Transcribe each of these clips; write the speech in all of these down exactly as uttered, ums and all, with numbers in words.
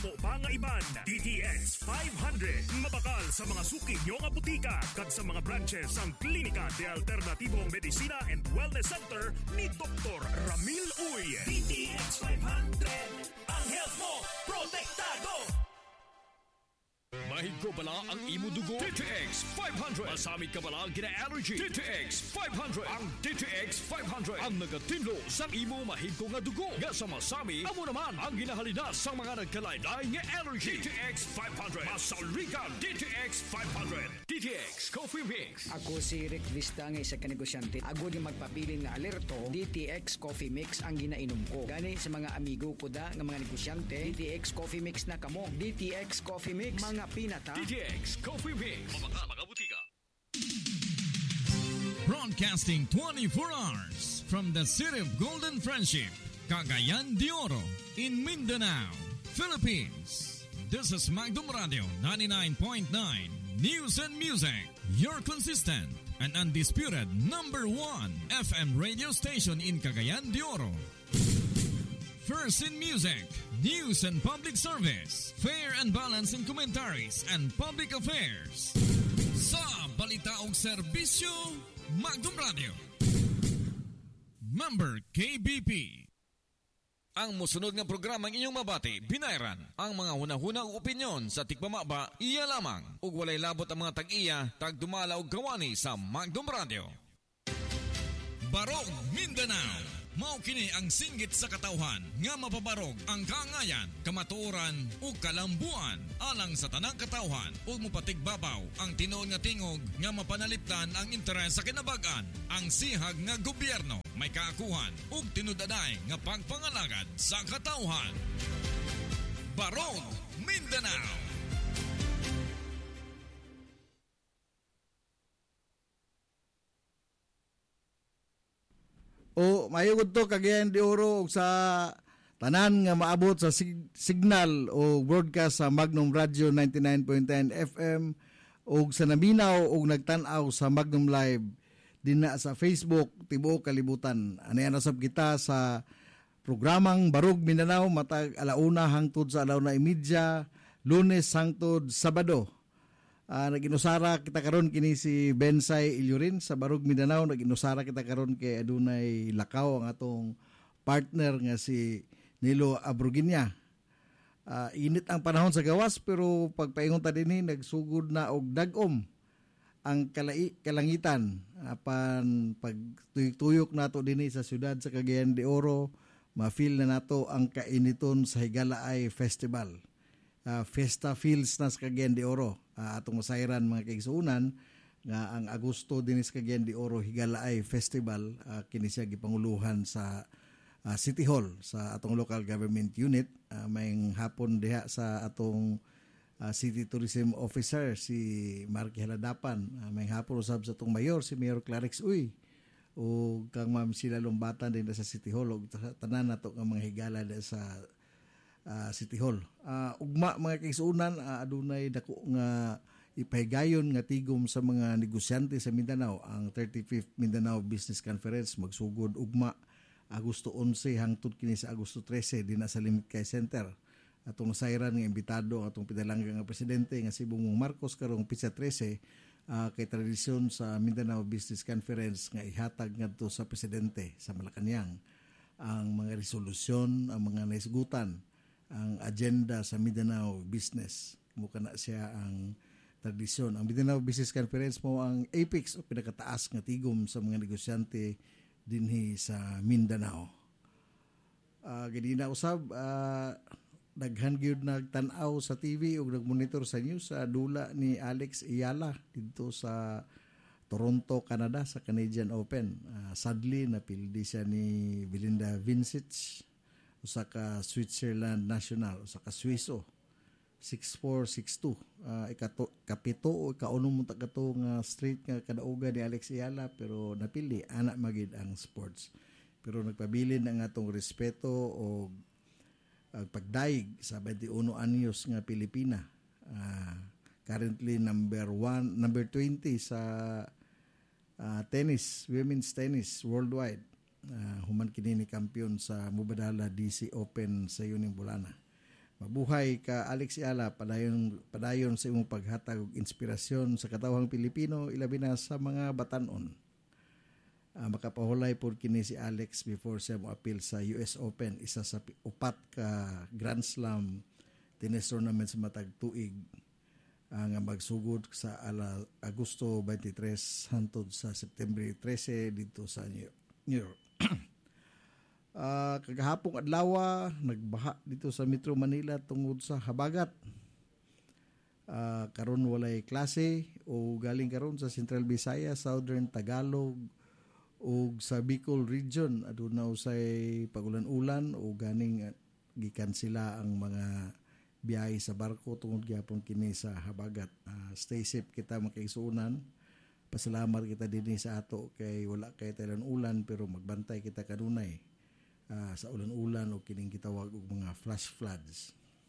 amo pa nga iban. D T X five hundred. Mabakal sa mga suki nyo nga butika kag sa mga branches ang Klinika de Alternativo Medicina and Wellness Center ni Doktor Ramil Uy. D T X five hundred. Ang health mo, protektado! Mahig ko bala ang imo dugo? D T X five hundred. Masamit ka bala gina-allergy? D T X five hundred. Ang D T X five hundred ang nagatinlo sa imo mahig ko nga dugo. Nga sa masami, amo naman ang ginahalina sa mga nagkalaylay nga allergy. D T X five hundred. Masalrikan D T X five hundred. D T X Coffee Mix. Ako si Rick Vista nga isa ka negosyante. Ako di magpapili nga alerto. D T X Coffee Mix ang ginainom ko. Gani sa mga amigo ko da nga mga negosyante, D T X Coffee Mix na kamo. D T X Coffee Mix, mga pinata. D T X Coffee Mix. Mabaka mga butika. Broadcasting twenty-four hours from the city of Golden Friendship, Cagayan de Oro, in Mindanao, Philippines. This is Magdum Radio ninety-nine point nine News and Music, your consistent and undisputed number one F M radio station in Cagayan de Oro. First in music, news and public service, fair and balance in commentaries and public affairs. Sa balita og serbisyo, Magdum Radio. Member K B P. Ang musunod nga programang inyong mabati, binayran. Ang mga hunahunang opinyon sa tigpamaba, iya lamang. Ug walay labot ang mga tag-iya, tagdumala og gawani sa Magdum Radio. Barog Mindanao. Mao kini ang singgit sa katawhan nga mapabarog ang kaangayan, kamatuoran ug kalambuan alang sa tanang katawhan ug mopatigbabaw ang tinuod nga tingog nga mapanaliptan ang interes sa kinabag-an. Ang sihag nga gobyerno may kaakuhan ug tinudaday nga pagpangalagad sa katawhan. Barog Mindanao. O mayugod to Cagayan de Oro sa tanan nga maabot sa sig- signal o broadcast sa Magnum Radio ninety-nine point nine F M o sa naminaw o nagtan-aw sa Magnum Live dinna sa Facebook tibuok kalibutan. Ani nasab kita sa programang Barog Mindanao matag alauna hangtod sa alauna imidya, Lunes hangtod Sabado. Uh, naginusara kita karon kini si Bensay Ilyurin sa Barog Mindanao. Naginusara kita karon kay adunay lakaw ang atong partner nga si Nilo Abruginya. Uh, init ang panahon sa gawas pero pagpaingon ta dinhi nagsugod na og dag-om ang kalai, kalangitan apan pagtuyok-tuyok nato dinhi sa syudad sa Cagayan de Oro, ma-feel na nato ang kainiton sa Higalaay Festival. Uh, Fiesta Fields na sa Cagayan de Oro. Uh, atong masayran mga kaigsuunan nga ang Agosto din sa Cagayan de Oro Higalaay Festival, uh, kini siya gipanguluhan sa uh, City Hall sa atong local government unit. Uh, may hapon diha sa atong uh, City Tourism Officer si Marky Haladapan. Uh, may hapon usab sa atong mayor si Mayor Clarix Uy o kang Ma'am Sila Lombatan din sa City Hall ug tanan nato nga mga higala sa Uh, City Hall. Uh, ugma mga kaigsuunan, uh, adunay dako nga ipahigayon nga tigom sa mga negosyante sa Mindanao ang thirty-fifth Mindanao Business Conference magsugod ugma Agosto eleven hangtod kini sa Agosto thirteen dinha sa Limit Kay Center. Atong nasayran nga imbitado ang atong pinalangga nga presidente nga si Bongbong Marcos karong pitsa thirteen uh, kay tradisyon sa Mindanao Business Conference nga ihatag ngadto sa presidente sa Malacañang ang mga resolusyon, ang mga naisgutan, ang agenda sa Mindanao Business. Mukha na siya ang tradisyon. Ang Mindanao Business Conference mo ang apex o pinakataas nga tigom sa mga negosyante dinhi sa Mindanao. Uh, ganina usab, uh, daghan gyud nagtan-aw sa T V o nagmonitor sa news sa dula ni Alex Ayala dito sa Toronto, Canada sa Canadian Open. Uh, sadly, napildi siya ni Belinda Vincic usa ka Switzerland national, usa ka Swiso, six four, six two. Uh, ikato, kapito o ikauno mo tagato nga straight nga kadauga ni Alex Ayala pero napili, anak magid ang sports. Pero nagpabilin ang atong respeto o uh, pagdaig sa twenty-one anyos nga Pilipina. Uh, currently number one, number twenty sa uh, tennis, women's tennis worldwide. Uh, human kini ni kampiyon sa Mubadala D C Open sa Yuning Bulana. Mabuhay ka Alex Yala, padayon padayon sa imong paghatag og inspirasyon sa katawhang Pilipino, ilabi na sa mga batan-on. Uh, makapahulay po kini si Alex before siya mo appeal sa U S Open, isa sa upat ka Grand Slam tennis tournament sa matag tuig uh, nga magsugod sa ala Agosto twenty-three hangtod sa September thirteen dito sa New York. Uh, kagahapong adlaw nagbaha dito sa Metro Manila tungod sa habagat. Uh, karon walay klase o galing karon sa Central Visayas, Southern Tagalog ug sa Bicol region aduna usay pagulan-ulan o ganing uh, gikan sila ang mga biyahe sa barko tungod gyapon kini sa habagat. Uh, stay safe kita makaigsuonan. Pasalamat kita dinhi sa ato kay wala kay talan ulan pero magbantay kita kanunay. Uh, sa ulan-ulan o kining gitawag og mga flash floods.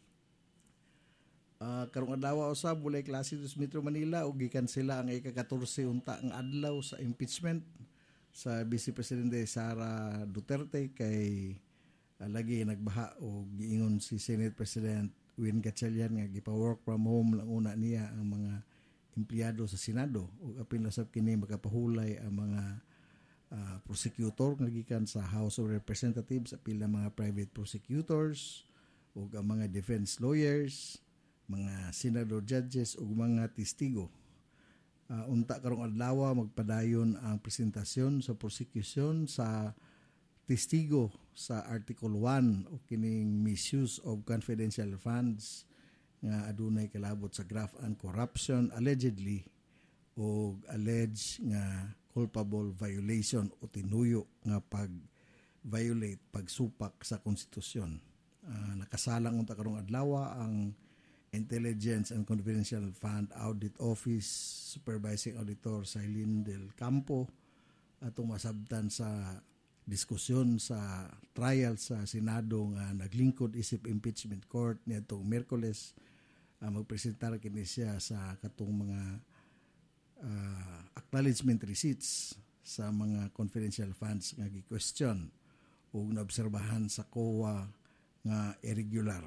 Uh, karong adlaw usab walay klase sa Metro Manila ug gikan sila ang ika-fourteen unta ang adlaw sa impeachment sa Vice Presidente Sara Duterte kay uh, lagi nagbaha og giingon si Senate President Win Gatchalian nga gipa-work from home lang una niya ang mga empleyado sa Senado ug apil na sab kini makapahulay ang mga Uh, prosecutor nga gikan sa House of Representatives, apil na mga private prosecutors ug ang mga defense lawyers, mga senador judges ug mga testigo. Uh, unta karong adlaw magpadayon ang presentasyon sa prosecution sa testigo sa Article one o kining misuse of confidential funds nga adunay kalabot sa graft and corruption allegedly o alleged nga culpable violation o tinuyo nga pag-violate, pagsupak sa konstitusyon. Uh, nakasalang unta karong adlaw ang Intelligence and Confidential Fund Audit Office Supervising Auditor Sailin del Campo atong masabtan sa diskusyon sa trial sa Senado nga naglingkod isip impeachment court niadtong Miyerkules. Uh, magpresentar kini siya sa katong mga Uh, acknowledgement receipts sa mga confidential funds nga gi-question ug naobserbahan sa C O A nga irregular.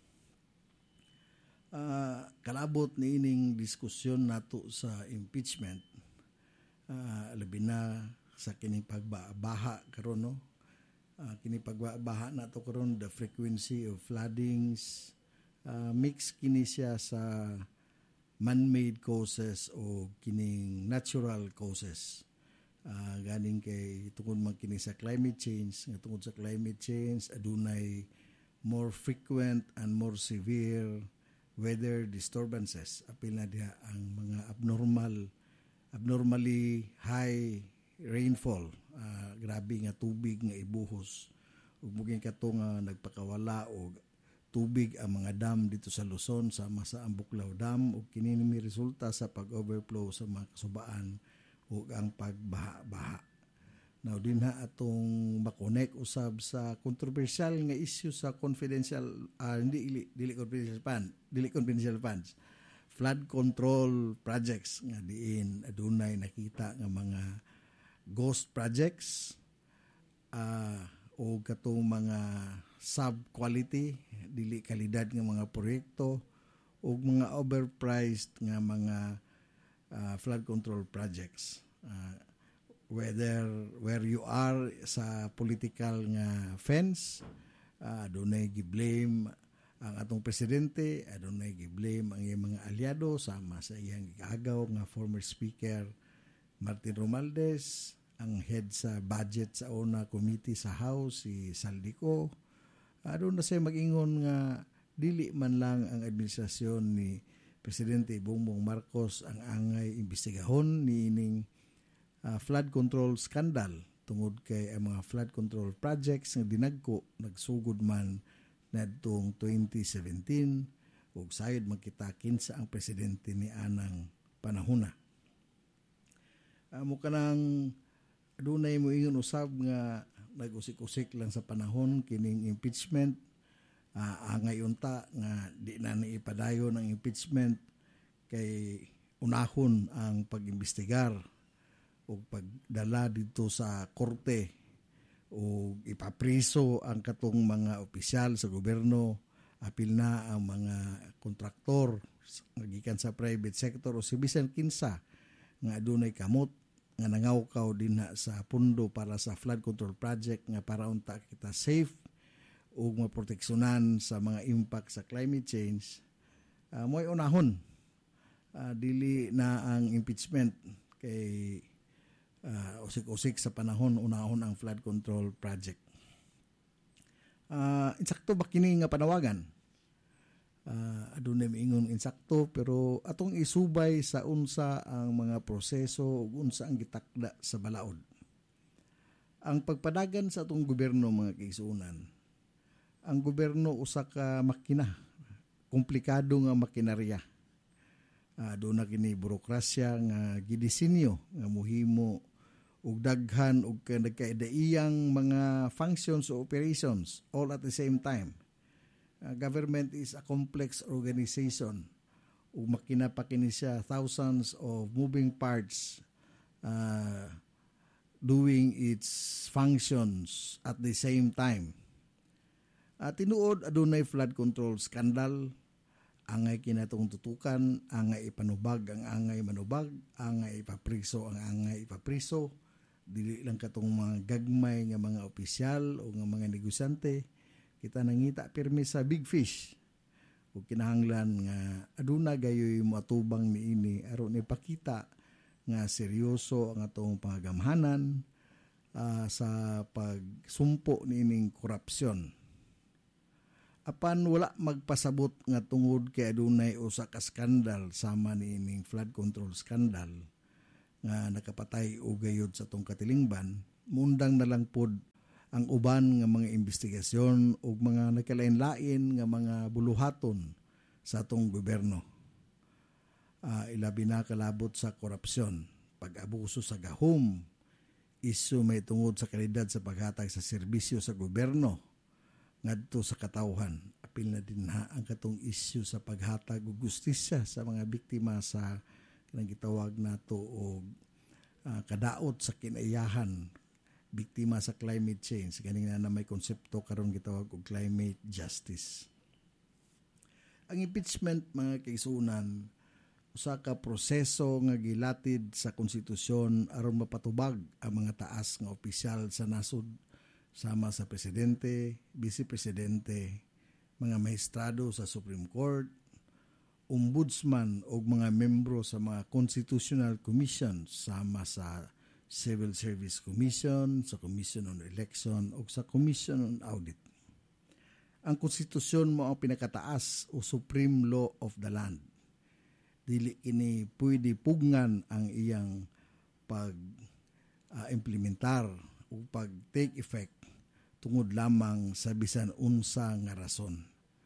Uh, kalabot ni ining diskusyon nato sa impeachment uh, labi na sa kining pagbaha karon no. Uh, kining pagbaha nato karon, the frequency of floodings uh, mix kini siya sa man-made causes o kining natural causes. Uh, ganing kay tungod man kini sa climate change, nga tungod sa climate change adunay more frequent and more severe weather disturbances. Apil na diha ang mga abnormal abnormally high rainfall, uh, grabe nga tubig nga ibuhos ug muging kato nga nagpakawala og tubig ang mga dam dito sa Luzon sama sa Ambuklaw Dam ug kini mi resulta sa pag-overflow sa mga kasubaan ug ang pagbaha-baha. Now dinha atong makonek usab sa controversial nga issue sa confidential uh, hindi dili confidential fund, dili confidential funds. Flood control projects nga diin adunay nakita nga mga ghost projects uh, o katong mga sub-quality, dili kalidad nga mga proyekto o mga overpriced nga mga uh, flood control projects. Uh, whether where you are sa political nga fence, uh, adunay gi-blame ang atong presidente, adunay gi-blame ang iyang mga aliado sama sa iyang gigagaw nga former speaker Martin Romualdez, ang head sa budget sa una committee sa House si Saldico. Adun na siya mag-ingon nga dili man lang ang administrasyon ni Presidente Bongbong Marcos ang angay imbestigahon ni ining uh, flood control scandal tungod kay ang mga flood control projects nga dinagko nagsugod man nadtong twenty seventeen ug sayod magkitakin sa ang presidente ni anang panahona. Amo uh, kanang adunay mo ingon usab nga nag-usik-usik lang sa panahon kining impeachment. Uh, angay unta nga di na naipadayon ang impeachment kay unahon ang pag-imbestigar o pagdala dito sa korte o ipapriso ang katong mga opisyal sa gobyerno apil na ang mga kontraktor gikan sa private sector o si bisan kinsa nga adunay kamot nga nangawkaw dinha sa pundo para sa flood control project nga para unta kita safe ug maproteksyonan sa mga impact sa climate change. Uh, mo'y unahon uh, dili na ang impeachment kay uh, usik-usik sa panahon unahon ang flood control project. Uh, insakto ba kini nga panawagan? Uh, adunay miingon insakto pero atong isubay sa unsa ang mga proseso ug unsa ang gitakda sa balaod. Ang pagpadagan sa atong gobyerno mga kaigsuonan, ang gobyerno usa ka makina, komplikado nga makinarya. Uh, doon na kini burokrasya nga gidisenyo nga mohimo ug daghan ug nagkaidaiyang mga functions o operations all at the same time. Uh, government is a complex organization ug makina pa kini siya thousands of moving parts uh, doing its functions at the same time. Uh, tinuod adunay flood control scandal, angay kinatong tutukan, angay ipanubag ang angay manubag, angay ipapriso ang angay ipapriso, dili lang katong mga gagmay nga mga opisyal o nga mga negosyante. Kita nangita pirmi sa big fish ug kinahanglan nga aduna gayoy moatubang niini aron ipakita nga seryoso ang atong pangagamhanan uh, sa pagsumpo niining korupsyon. Apan wala magpasabot nga tungod kay adunay usa ka skandal sama niining flood control scandal nga nakapatay og gayud sa atong katilingban, mundang na lang pod ang uban nga mga investigasyon o mga nakalain-lain nga mga buluhaton sa atong gobyerno. Uh, ilabi na kalabot sa korupsyon, pag-abuso sa gahom, isyu may tungod sa kalidad sa paghatag sa serbisyo sa gobyerno ngadto sa katawhan. Apil na din ha ang katong isyu sa paghatag og justisya sa mga biktima sa kanang gitawag nato og uh, kadaot sa kinaiyahan biktima sa climate change. Ganina na may konsepto karon gitawag og climate justice. Ang impeachment mga kaigsuonan usa ka proseso nga gilatid sa konstitusyon aron mapatubag ang mga taas nga opisyal sa nasod sama sa presidente, vice presidente, mga maestrado sa Supreme Court, ombudsman o mga membro sa mga constitutional commission sama sa Civil Service Commission, sa Commission on Election o sa Commission on Audit. Ang konstitusyon mo ang pinakataas o supreme law of the land. Dili kini pwede pugnan ang iyang pag-implementar uh, o pag-take effect tungod lamang sa bisan unsa nga rason.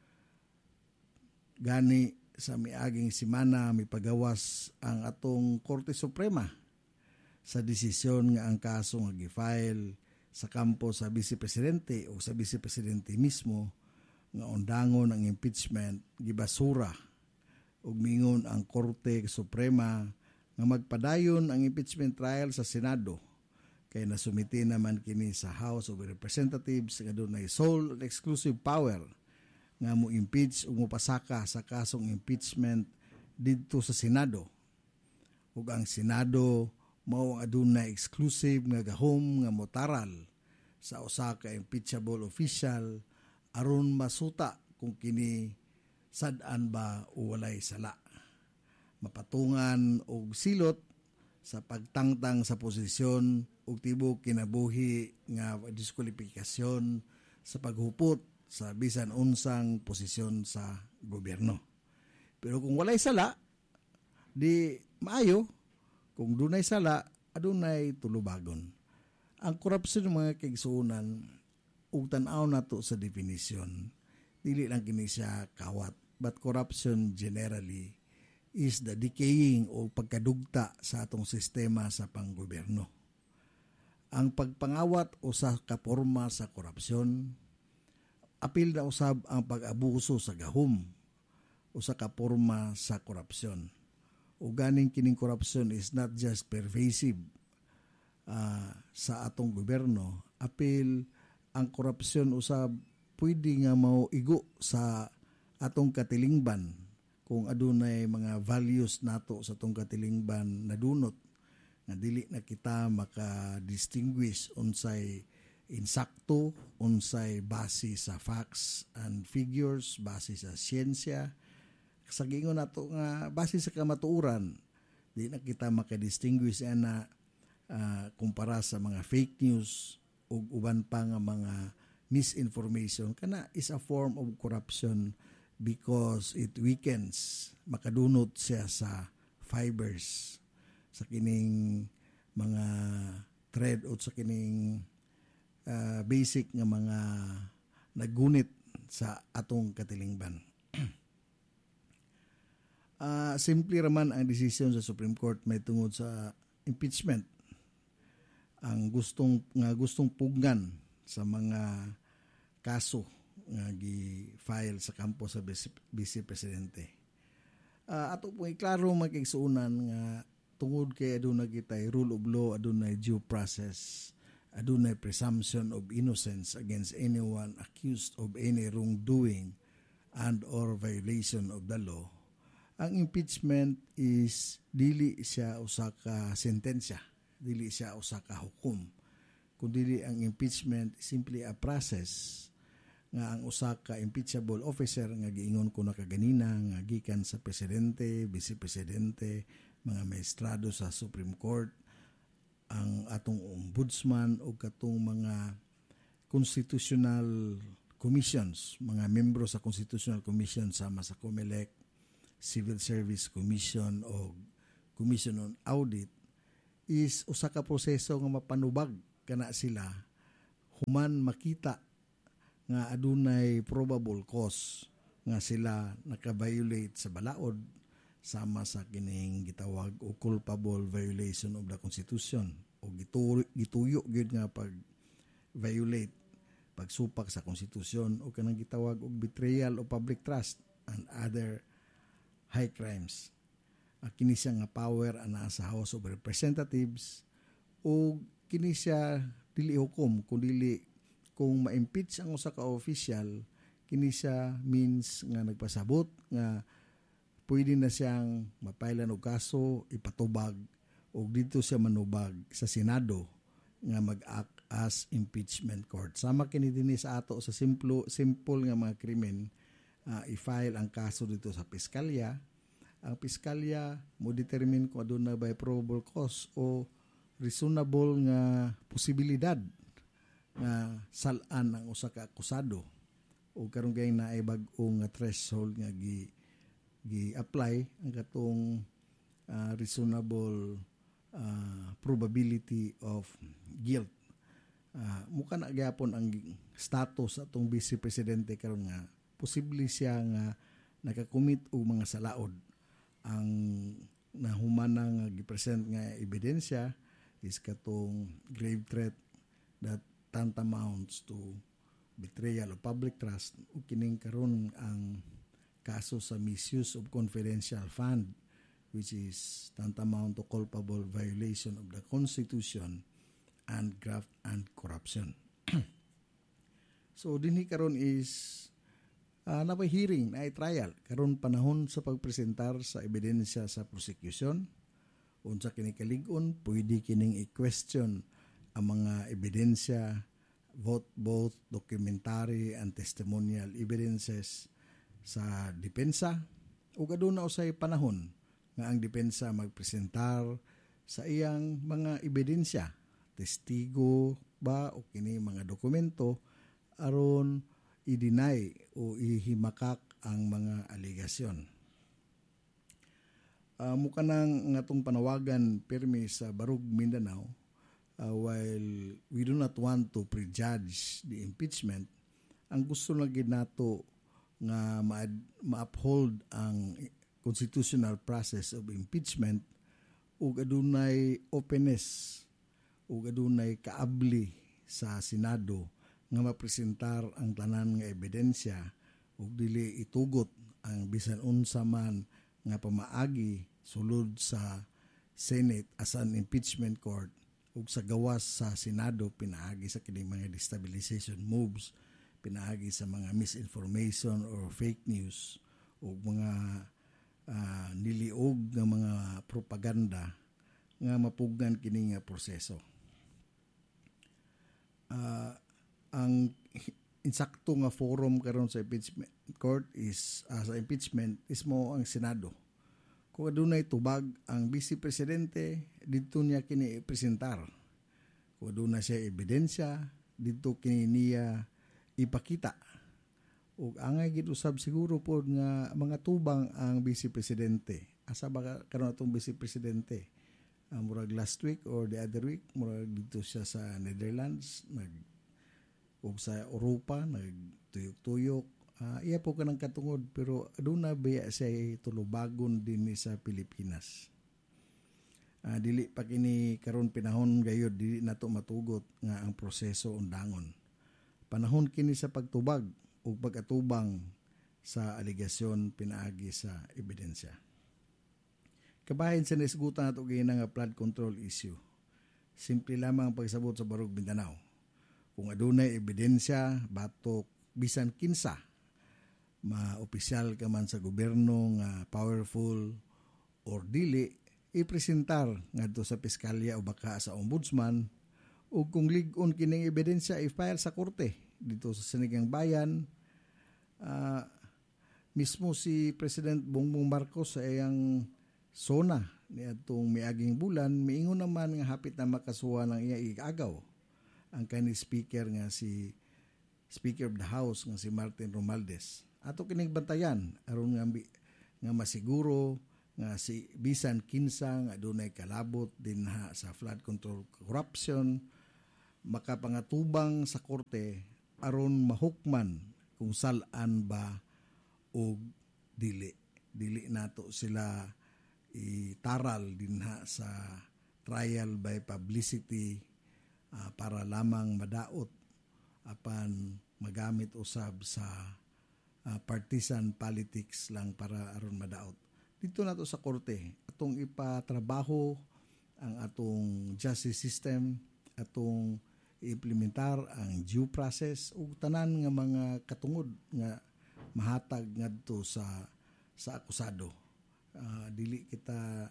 Gani sa miaging simana mipagawas ang atong Korte Suprema sa desisyon nga ang kaso nga gifile sa kampo sa Vice Presidente o sa Vice Presidente mismo nga undangon ang impeachment gibasura ug mingon ang Korte Suprema nga magpadayon ang impeachment trial sa Senado kay nasumiti naman kini sa House of Representatives nga dunay sole and exclusive power nga mo impeach ug mopasaka sa kasong impeachment didto sa Senado. Ug ang Senado mao ang adunay exclusive nga gahom nga motaral sa usa ka impeachable official aron masuta kung kini sad-an ba o walay sala. Mapatungan og silot sa pagtangtang sa posisyon ug tibok kinabuhi nga diskwalifikasyon sa paghupot sa bisan unsang posisyon sa gobyerno. Pero kung walay sala, di maayo. Kung dunay sala, adunay tulubagon. Ang korupsyon ng mga kaigsuonan, ug tan-aw nato sa definisyon, dili lang kini siya kawat, but corruption generally is the decaying o pagkadugta sa atong sistema sa panggobyerno. Ang pagpangawat o sa kaporma sa korupsyon, apil na usab ang pag-abuso sa gahom o sa kaporma sa korupsyon. O ganing kining korupsyon is not just pervasive uh, sa atong gobyerno, apil ang korupsyon usab pwede nga mauigo sa atong katilingban, kung adunay mga values nato sa atong katilingban na dunot nga dili na kita maka-distinguish unsay insakto, unsay base sa facts and figures, base sa siyensya. Sa gingon nato nga base sa kamatuoran, di na kita maka-distinguish na uh, kumpara sa mga fake news ug uban pa nga mga misinformation. Kana is a form of corruption because it weakens, makadunot siya sa fibers sa kining mga thread o sa kining uh, basic nga mga nagunit sa atong katilingban. uh, simply raman ang desisyon sa Supreme Court may tungod sa impeachment. Ang gustong nga gustong pugnan sa mga kaso nga gi-file sa kampo sa Vice Presidente. Uh, ato po iklaro magigsuunan nga tungod kay adunay kitay rule of law, adunay due process, adunay presumption of innocence against anyone accused of any wrongdoing and or violation of the law. Ang impeachment is dili siya usa ka sentensya, dili siya usa ka hukom. Kundi ang impeachment is simply a process nga ang usa ka impeachable officer nga giingon ko na kaganina nga gikan sa presidente, vice presidente, mga maestrado sa Supreme Court, ang atong ombudsman o katong mga constitutional commissions, mga membro sa constitutional commission sama sa COMELEC, Civil Service Commission o Commission on Audit, is usa ka proseso nga mapanubag kana sila human makita nga adunay probable cause nga sila naka-violate sa balaod sama sa kining gitawag o culpable violation of the Constitution o gituyo, gituyo gyud nga pag violate, pagsupak sa Constitution o kanang gitawag og betrayal of public trust and other high crimes. Uh, kini siya nga power ana sa House of Representatives o kini siya dili hukom kun dili kung ma-impeach ang usa ka official, kini siya means nga nagpasabot nga pwede na siyang mapailan og kaso, ipatubag o dito siya manubag sa Senado nga mag-act as impeachment court. Sama kini dinhi sa ato sa simple simple nga mga krimen, uh, i-file ang kaso dito sa piskalya. Ang piskalya mo determine kung aduna by probable cause o reasonable nga posibilidad nga salan ang usa ka akusado o karon gay na ay bag-o nga threshold nga gi gi-apply ang katong uh, reasonable uh, probability of guilt. Uh, muka na gyapon ang status atong Vice Presidente karon nga posible siya nga nakakomit og mga salaod. Ang nahumana nga gipresent nga ebidensya is katong grave threat that tantamounts to betrayal of public trust o kining karon ang kaso sa misuse of confidential fund which is tantamount to culpable violation of the Constitution and graft and corruption. So dinhi karon is uh, napay hearing, na trial karon panahon sa pagpresentar sa ebidensya sa prosecution. Unsa kini kalig-on, pwede kining i-question ang mga ebidensya, both, both documentary and testimonial evidences sa depensa o aduna usay panahon nga ang depensa magpresentar sa iyang mga ebidensya, testigo ba o kini mga dokumento aron i-deny o ihimakak ang mga aligasyon. Uh, mukha nang atong panawagan pirmi sa Barug, Mindanao, uh, while we do not want to prejudge the impeachment, ang gusto lang gid nato nga ma-uphold ang constitutional process of impeachment ug adunay openness ug adunay kaabli sa Senado nga mapresentar ang tanan nga ebidensya ug dili itugot ang bisan unsa man nga pamaagi sulod sa Senate as an impeachment court ug sa gawas sa Senado pinaagi sa kining mga destabilization moves pinaagi sa mga misinformation or fake news o mga uh, niliog nga mga propaganda nga mapugnan kini nga proseso. Uh, ang insakto nga forum karon sa impeachment court is uh, sa impeachment is mo ang Senado. Kung adunay tubag ang Vice Presidente, dito niya kini presentar. Kung adunay siya ebidensya, dito kini niya ipakita. Ug angay gid usab siguro pod nga mga tubang ang Vice Presidente. Asa ba karon atong Vice Presidente? Uh, murag last week or the other week, murag dito siya sa Netherlands, nag ug sa Europa, nagtuyok-tuyok. Uh, iya po ka ng katungod, pero aduna baya siya tulubagon din sa Pilipinas. Uh, dili pa kini karon pinahon gayud, dili nato matugot nga ang proseso undangon. Panahon kini sa pagtubag ug pag-atubang sa aligasyon pinaagi sa ebidensya. Kabahin sa naisgutan nato gina nga flood control issue. Simple lamang ang pagsabot sa Barug Mindanao. Kung adunay ebidensya, batok, bisan kinsa, ma-opisyal ka man sa gobyerno nga powerful or dili, ipresentar ngadto sa piskalya o baka sa ombudsman, o kung lig-on kining ebidensya, i-file sa korte dito sa Sinigang Bayan. Uh, mismo si President Bongbong Marcos sa iyang sona ni atong miaging bulan, miingon naman nga hapit na makasuha ng iya igagaw ang kani speaker nga si Speaker of the House nga si Martin Romualdez. Ato kining bantayan aron nga nga masiguro nga si bisan kinsa nga dunay kalabot dinha sa flood control corruption makapangatubang sa korte aron mahukman kung sal-an ba o dili. Dili nato sila itaral dinha sa trial by publicity uh, para lamang madaot apan magamit usab sa uh, partisan politics lang para aron madaot. Dito nato sa korte atong ipatrabaho ang atong justice system, atong implementar ang due process ug tanan nga mga katungod nga mahatag ngadto sa sa akusado. Uh, dili kita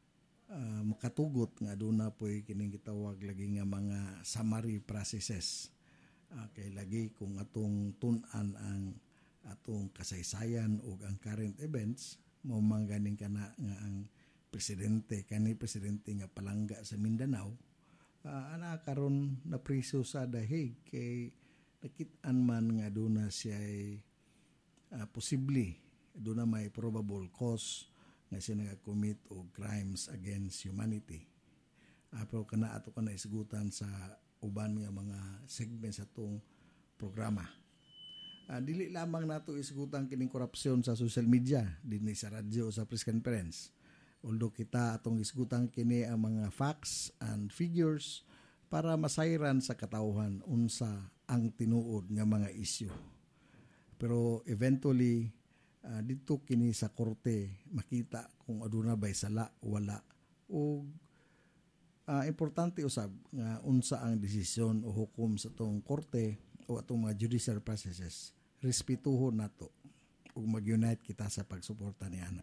uh, makatugot nga aduna po'y kining gitawag lagi nga mga summary processes. Uh, kay lagi kung atong tun-an ang atong kasaysayan o ang current events, mo mangganing kana nga ang presidente, kani presidente nga palangga sa Mindanao, uh, ana karon na priso sa The Hague kay nakit-an man nga aduna siya uh, posible, aduna may probable cause nga siya nag-commit og crimes against humanity. Uh, pero kana ato ka na isgutan sa uban nga mga segments sa itong programa. Uh, dili lamang nato isgutan kining korupsyon sa social media, dinhi sa radyo o sa press conference. Although kita atong isgutan kini ang mga facts and figures para masayran sa katawhan unsa ang tinuod nga mga issue. Pero eventually, Uh, dito kini sa korte makita kung aduna bay sala wala o uh, importante usab nga unsa ang desisyon o hukom sa tong korte o atong mga judicial processes, respetuhon nato ug mag-unite kita sa pagsuporta niana.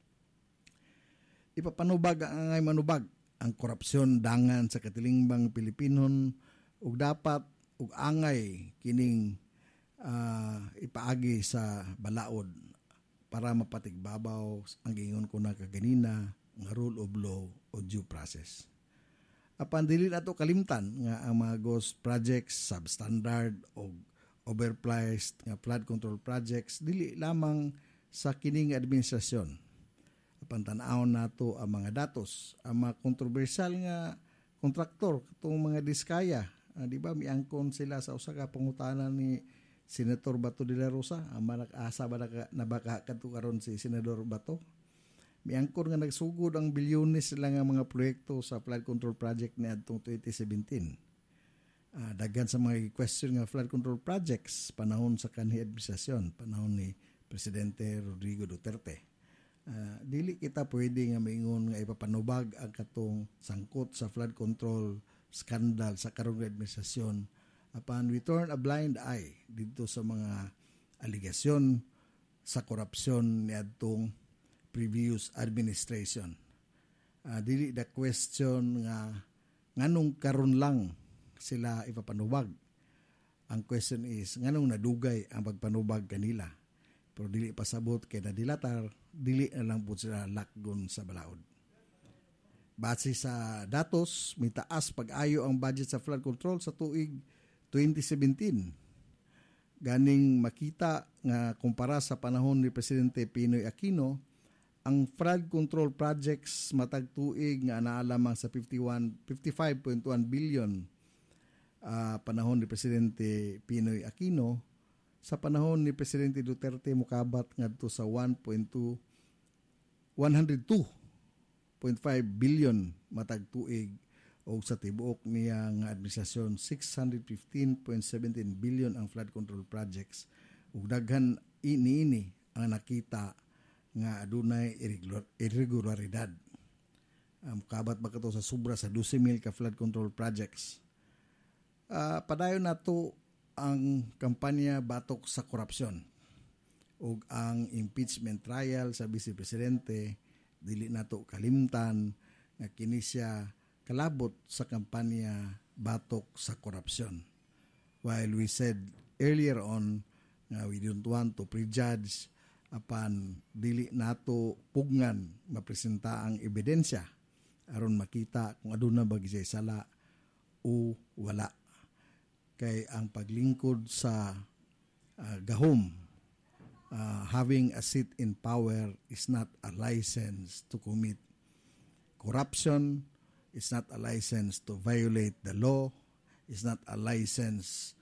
Ipapanubag ang angay manubag ang korupsyon dangan sa katilingbang Pilipinon ug dapat ug angay kining uh, ipaagi sa balaod para mapatigbabaw ang gingon ko na kaganina nga rule of law o due process. Apan dili nato kalimtan nga ang mga ghost projects, substandard o overpriced nga flood control projects dili lamang sa kining administrasyon. Apan tan-awon nato ang mga datos, ang mga kontrobersyal nga kontraktor katong mga diskaya, uh, di ba miangkon sila sa usa ka pangutanan ni Senator Bato de la Rosa, ang asa ba na baka kadto karon si Senador Bato. Miangkon nga nagsugod ang bilyones sila nga mga proyekto sa flood control project ni adtong twenty seventeen. Uh, daghan sa mga question nga flood control projects panahon sa kanhi administrasyon, panahon ni Presidente Rodrigo Duterte. Uh, dili kita pwede nga maingon nga ipapanubag ang katong sangkot sa flood control scandal sa karong administrasyon apan we turn a blind eye dito sa mga aligasyon sa korupsyon ni adtong previous administration. Uh, dili the question nga nganong karon lang sila ipapanubag. Ang question is nganong nadugay ang pagpanubag kanila. Pero dili pasabot kay nadilatar, dili na lang po sila lakgon sa balaod. Base sa datos, may taas pag-ayo ang budget sa flood control sa tuig twenty seventeen. Ganing makita nga kumpara sa panahon ni Presidente Pinoy Aquino, ang flood control projects matag tuig nga naa lamang sa fifty-five point one billion uh, panahon ni Presidente Pinoy Aquino. Sa panahon ni Presidente Duterte mukabat ngadto sa one hundred two point five billion matag tuig o sa tibuok niya nga administrasyon six hundred fifteen point one seven billion ang flood control projects ug daghan ini-ini ang nakita nga adunay irregularidad. Um, kabat ba kato sa sobra sa twelve mil ka flood control projects. Uh, padayon nato ang kampanya batok sa korupsyon ug ang impeachment trial sa Vice Presidente. Dili nato kalimtan nga kini siya kalabot sa kampanya batok sa korupsyon. While we said earlier on nga we don't want to prejudge apan dili nato pugnan mapresenta ang ebidensya aron makita kung aduna ba gisay sala o wala. Kay ang paglingkod sa uh, gahom, uh, having a seat in power is not a license to commit corruption, is not a license to violate the law, is not a license